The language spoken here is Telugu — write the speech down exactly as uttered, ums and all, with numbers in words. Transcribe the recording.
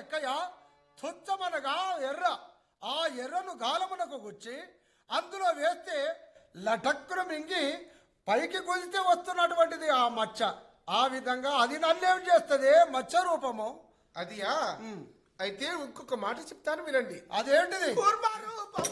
ఎక్కయ్య తుచ్చమనగా ఎర్ర. ఆ ఎర్రను గాలమునకు గుచ్చి అందులో వేస్తే లటక్కున మింగి పైకి కుదితే వస్తున్నటువంటిది ఆ మచ్చ. ఆ విధంగా అది నన్నేం చేస్తుంది మచ్చ రూపము. అదియా? అయితే ఇంకొక మాట చెప్తాను వినండి. అదేంటిది? కూర్మారు